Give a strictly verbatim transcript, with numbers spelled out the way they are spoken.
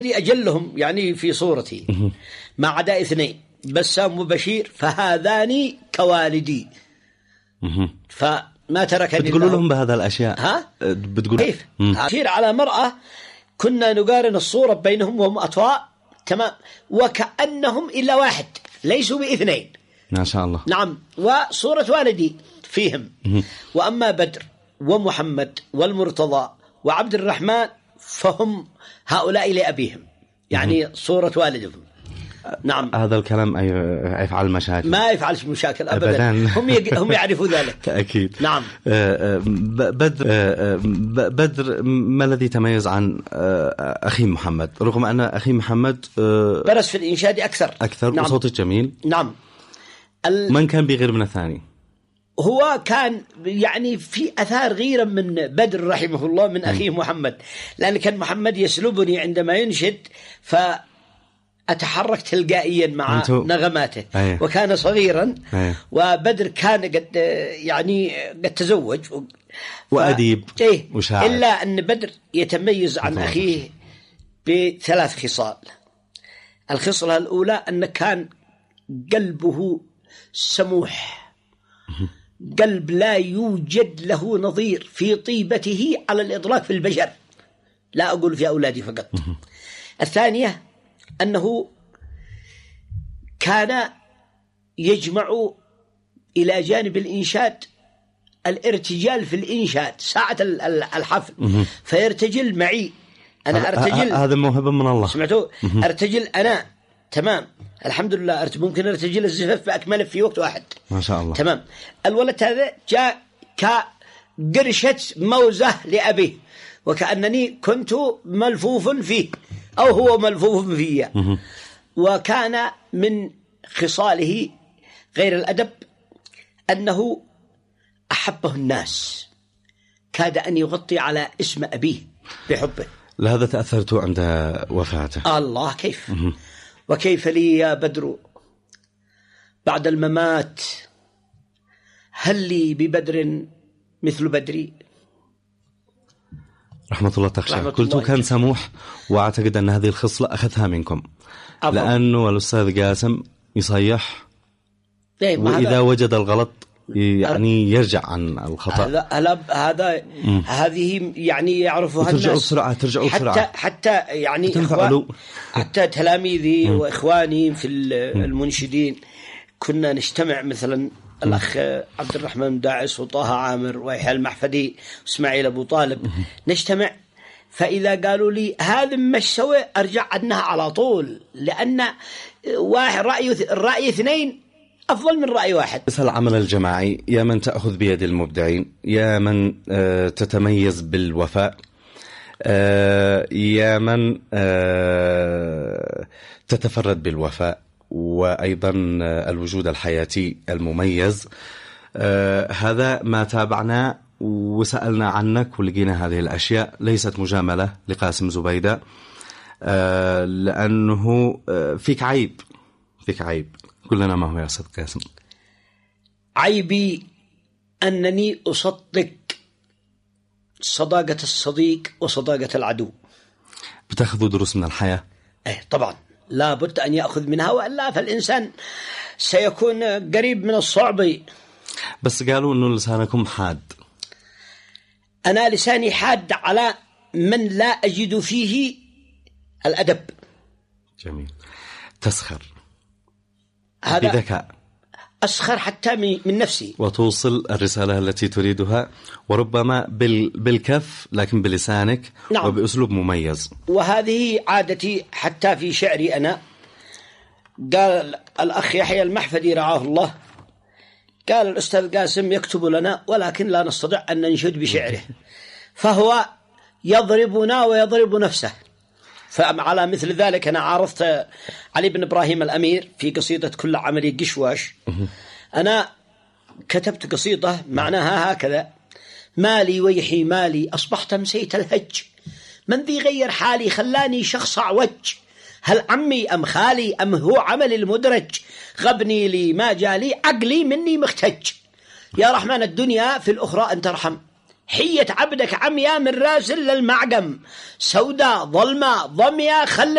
أجلهم يعني في صورتي ما عدا اثنين بسام وبشير فهذان كوالدي. فما تركني بتقولوا لهم بهذا الأشياء ها بتقول كيف بشير على مرأة كنا نقارن الصورة بينهم وهم أطفاء تمام وكأنهم إلا واحد ليسوا باثنين ما شاء الله. نعم وصورة والدي فيهم. وأما بدر ومحمد والمرتضى وعبد الرحمن فهم هؤلاء لأبيهم يعني صورة والدهم. نعم هذا الكلام يفعل مشاكل؟ ما يفعل مشاكل أبدا, أبداً. هم يج... هم يعرفوا ذلك. أكيد. نعم. بدر بدر ما الذي تميز عن أخي محمد رغم أن أخي محمد برز في الإنشاد أكثر أكثر نعم. وصوته جميل. نعم. ال... من كان بغير من الثاني؟ هو كان يعني في أثار غيرا من بدر رحمه الله من أخيه محمد لأن كان محمد يسلبني عندما ينشد فأتحرك تلقائيا مع أنتو... نغماته. أيه. وكان صغيرا. أيه. وبدر كان قد يعني قد تزوج ف... وأديب إيه؟ وشاعر. إلا أن بدر يتميز عن أخيه بثلاث خصال. الخصلة الأولى أن كان قلبه سموح قلب لا يوجد له نظير في طيبته على الإطلاق في البشر لا أقول في أولادي فقط. الثانية أنه كان يجمع إلى جانب الإنشاد الارتجال في الإنشاد ساعة الحفل فيرتجل معي أنا أرتجل. هذا موهبة من الله. سمعتوا أرتجل أنا تمام الحمد لله ممكن ارتجل الزفاف بأكمله في وقت واحد ما شاء الله. تمام. الولد هذا جاء كقرشة موزة لأبيه وكأنني كنت ملفوف فيه أو هو ملفوف فيه. وكان من خصاله غير الأدب أنه أحبه الناس كاد أن يغطي على اسم أبيه بحبه. لهذا تأثرت عند وفاته. الله كيف وكيف لي يا بدر بعد الممات هل لي ببدر مثل بدري. رحمة الله تخشى. قلت كان سموح وأعتقد أن هذه الخصلة أخذها منكم أفضل. لأنه الأستاذ قاسم يصيح وإذا وجد الغلط يعني يرجع عن الخطأ. هذا هذا هذه يعني يعرفها الناس. ترجعوا بسرعة ترجعوا بسرعة حتى حتى يعني إخوان حتى تلاميذي مم. وإخواني في المنشدين كنا نجتمع مثلا الأخ عبد الرحمن داعس وطه عامر ويحيى المحفدي وإسماعيل أبو طالب مم. نجتمع فإذا قالوا لي هذا مش سوى أرجع عنها على طول لأن واحد رأي الرأي اثنين أفضل من رأي واحد. مثل العمل الجماعي يا من تأخذ بيد المبدعين يا من آه تتميز بالوفاء آه يا من آه تتفرد بالوفاء وأيضا آه الوجود الحياتي المميز. آه هذا ما تابعنا وسألنا عنك ولقينا هذه الأشياء ليست مجاملة لقاسم زبيدة آه لأنه آه فيك عيب فيك عيب كلنا ما هو يا أستاذ قاسم. عيبي أنني أصدق صداقة الصديق وصداقة العدو. بتأخذوا دروس من الحياة؟ إيه طبعا لا بد أن يأخذ منها وإلا فالإنسان سيكون قريب من الصعب. بس قالوا أنه لسانكم حاد. أنا لساني حاد على من لا أجد فيه الأدب. جميل. تسخر هذا بذكاء. أسخر حتى من نفسي وتوصل الرسالة التي تريدها وربما بالكف لكن بلسانك. نعم. وبأسلوب مميز. وهذه عادتي حتى في شعري أنا. قال الأخ يحيى المحفدي رعاه الله قال الأستاذ قاسم يكتب لنا ولكن لا نستطيع أن ننشد بشعره فهو يضربنا ويضرب نفسه. فعلى مثل ذلك أنا عارضت علي بن إبراهيم الأمير في قصيدة كل عملي قشواش. أنا كتبت قصيدة معناها هكذا مالي ويحي مالي أصبحت مسيت الهج من ذي غير حالي خلاني شخص عوج هل عمي أم خالي أم هو عمل المدرج غبني لي ما جالي عقلي مني مختج يا رحمن الدنيا في الأخرى أن ترحم حية عبدك عميا من راسل للمعقم سوداء ظلمة ضمية خل